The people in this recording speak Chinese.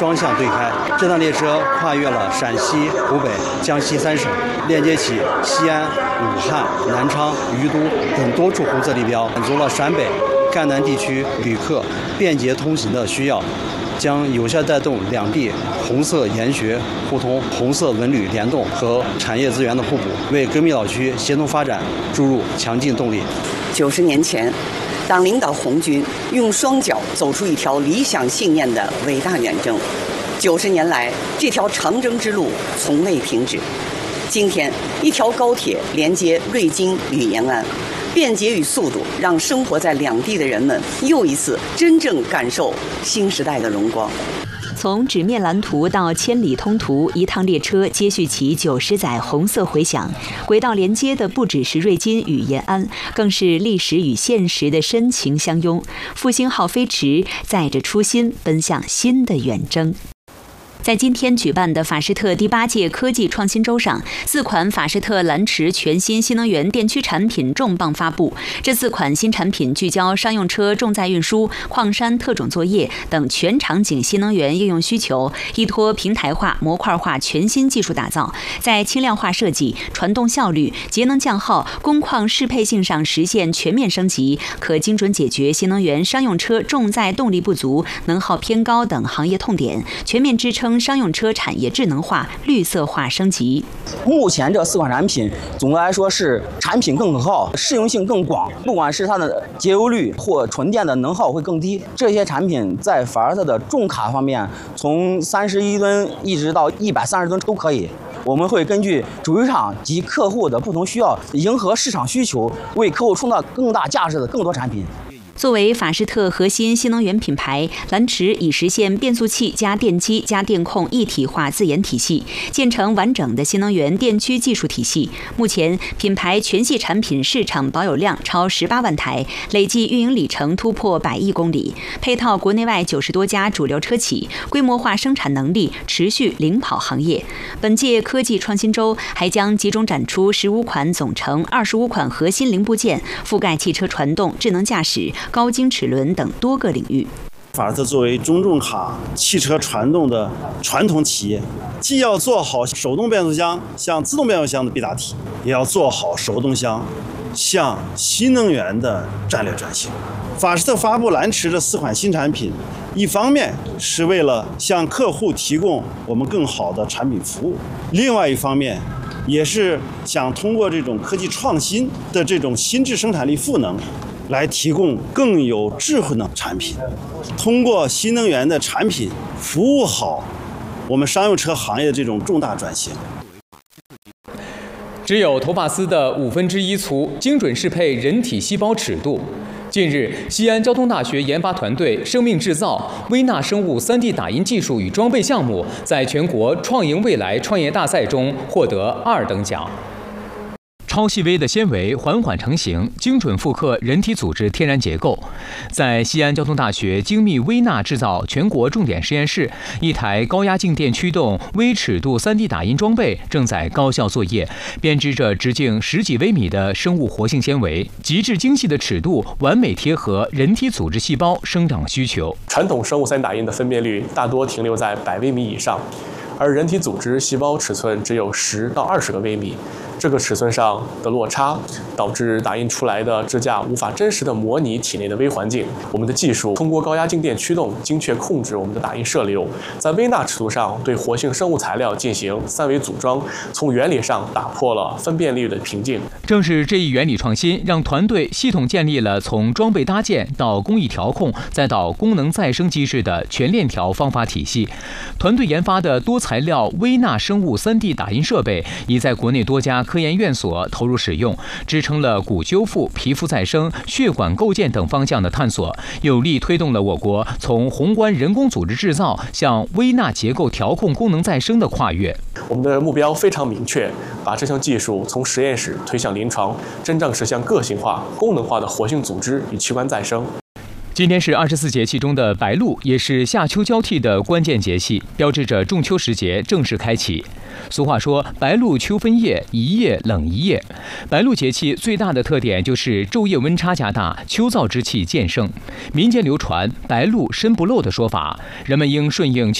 双向对开。这趟列车跨越了陕西、湖北、江西3省，连接起西安、武汉、南昌、于都等多处红色地标，满足了陕北、赣南地区旅客便捷通行的需要，将有效带动两地红色研学互通、红色文旅联动和产业资源的互补，为革命老区协同发展注入强劲动力。 90年前，党领导红军用双脚走出一条理想信念的伟大远征，90年来，这条长征之路从未停止。今天，一条高铁连接瑞金与延安，便捷与速度让生活在两地的人们又一次真正感受新时代的荣光。 从纸面蓝图到千里通途，一趟列车接续起90载红色回响。轨道连接的不只是瑞金与延安，更是历史与现实的深情相拥。复兴号飞驰，载着初心，奔向新的远征。在今天举办的法士特第8届科技创新周上，4款法士特蓝驰全新新能源电驱产品重磅发布。这4款新产品聚焦商用车重载运输、矿山特种作业等全场景新能源应用需求，依托平台化、模块化全新技术打造，在轻量化设计、传动效率、节能降耗、工况适配性上实现全面升级，可精准解决新能源商用车重载动力不足、能耗偏高等行业痛点，全面支撑商用车产业智能化、绿色化升级。 目前这4款产品总的来说是产品更可靠，适用性更广，不管是它的节油率或纯电的能耗会更低。这些产品在法士特的重卡方面，从31吨一直到130吨都可以。我们会根据主机厂及客户的不同需要，迎合市场需求，为客户创造更大价值的更多产品。 作为法士特核心新能源品牌，蓝驰已实现变速器加电机加电控一体化自研体系，建成完整的新能源电驱技术体系。目前，品牌全系产品市场保有量超18万台，累计运营里程突破100亿公里，配套国内外90多家主流车企，规模化生产能力持续领跑行业。本届科技创新周还将集中展出15款总成25款核心零部件，覆盖汽车传动、智能驾驶、高精齿轮等多个领域。 法士特作为中重卡汽车传动的传统企业，既要做好手动变速箱向自动变速箱的必答题，也要做好手动箱向新能源的战略转型。法士特发布蓝驰的4款新产品，一方面是为了向客户提供我们更好的产品服务，另外一方面也是想通过这种科技创新的这种新质生产力赋能，来提供更有智慧的产品，通过新能源的产品服务好我们商用车行业的这种重大转型。 只有头发丝的1/5粗，精准适配人体细胞尺度。近日，西安交通大学研发团队生命制造微纳生物3D 打印技术与装备项目在全国创赢未来创业大赛中获得2等奖。超细微的纤维缓缓成型，精准复刻人体组织天然结构。在西安交通大学精密微纳制造全国重点实验室，一台高压静电驱动微尺度3D 打印装备正在高效作业，编织着直径10几微米的生物活性纤维，极致精细的尺度完美贴合人体组织细胞生长需求。 传统生物3D 打印的分辨率大多停留在100微米以上，而人体组织细胞尺寸只有10到20个微米。这个尺寸上的落差，导致打印出来的支架无法真实的模拟体内的微环境。我们的技术通过高压静电驱动，精确控制我们的打印射流，在微纳尺度上对活性生物材料进行3维组装，从原理上打破了分辨率的瓶颈。 正是这一原理创新，让团队系统建立了从装备搭建到工艺调控，再到功能再生机制的全链条方法体系。团队研发的多材料微纳生物3D 打印设备已在国内多家科研院所投入使用，支撑了骨修复、皮肤再生、血管构建等方向的探索，有力推动了我国从宏观人工组织制造向微纳结构调控功能再生的跨越。 我们的目标非常明确，把这项技术从实验室推向临床，真正实现个性化、功能化的活性组织与器官再生。 今天是24节气中的白露，也是夏秋交替的关键节气，标志着仲秋时节正式开启。俗话说白露秋分夜，一夜冷一夜。白露节气最大的特点就是昼夜温差加大，秋燥之气渐盛。民间流传白露身不露的说法，人们应顺应